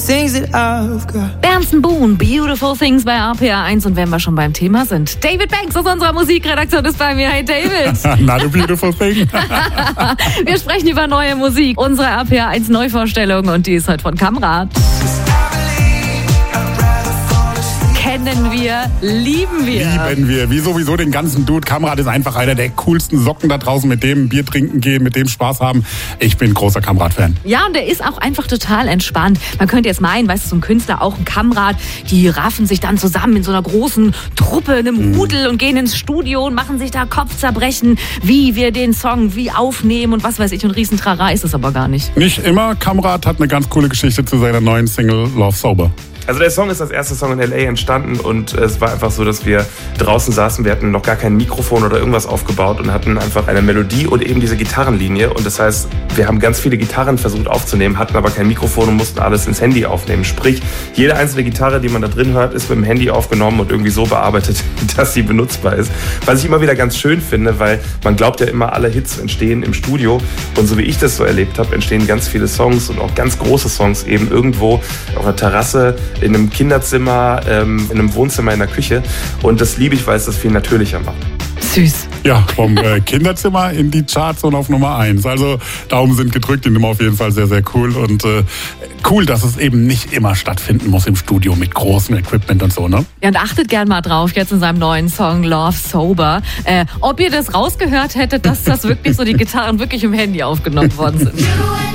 things that I've got. Berndsen Boone, Beautiful Things bei RPA 1. Und wenn wir schon beim Thema sind, David Banks aus unserer Musikredaktion ist bei mir. Hey David. Not a beautiful thing. Wir sprechen über neue Musik, unsere RPA 1 Neuvorstellung, und die ist heute von Kamrat. Kennen wir, lieben wir. Lieben wir, wie sowieso den ganzen Dude. Kamrat ist einfach einer der coolsten Socken da draußen, mit dem Bier trinken gehen, mit dem Spaß haben. Ich bin großer Kamrat-Fan. Ja, und der ist auch einfach total entspannt. Man könnte jetzt meinen, weißt du, so ein Künstler, auch ein Kamrat, die raffen sich dann zusammen in so einer großen Truppe, einem Rudel, und gehen ins Studio und machen sich da Kopfzerbrechen, wie wir den Song wie aufnehmen und was weiß ich, und Riesentrara ist es aber gar nicht. Nicht immer. Kamrat hat eine ganz coole Geschichte zu seiner neuen Single Love Sober. Also der Song ist als erster Song in L.A. entstanden, und es war einfach so, dass wir draußen saßen, wir hatten noch gar kein Mikrofon oder irgendwas aufgebaut und hatten einfach eine Melodie und eben diese Gitarrenlinie, und das heißt, wir haben ganz viele Gitarren versucht aufzunehmen, hatten aber kein Mikrofon und mussten alles ins Handy aufnehmen. Sprich, jede einzelne Gitarre, die man da drin hört, ist mit dem Handy aufgenommen und irgendwie so bearbeitet, dass sie benutzbar ist. Was ich immer wieder ganz schön finde, weil man glaubt ja immer, alle Hits entstehen im Studio, und so wie ich das so erlebt habe, entstehen ganz viele Songs und auch ganz große Songs eben irgendwo auf einer Terrasse, in einem Kinderzimmer, in einem Wohnzimmer, in der Küche. Und das liebe ich, weil es das viel natürlicher macht. Süß. Ja, vom Kinderzimmer in die Charts und auf Nummer 1. Also Daumen sind gedrückt, die Nummer auf jeden Fall sehr, sehr cool. Und cool, dass es eben nicht immer stattfinden muss im Studio mit großem Equipment und so, ne? Ja, und achtet gern mal drauf, jetzt in seinem neuen Song Love Sober, ob ihr das rausgehört hättet, dass das wirklich so die Gitarren wirklich im Handy aufgenommen worden sind.